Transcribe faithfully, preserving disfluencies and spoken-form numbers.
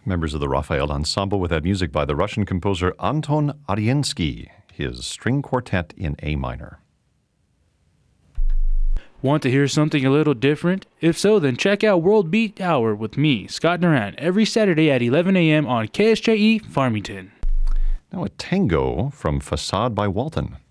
Members of the Raphael Ensemble with that music by the Russian composer Anton Ariensky, his string quartet in A minor. Want to hear something a little different? If so, then check out World Beat Hour with me, Scott Duran, every Saturday at eleven a.m. on K S J E Farmington. Now a tango from Facade by Walton.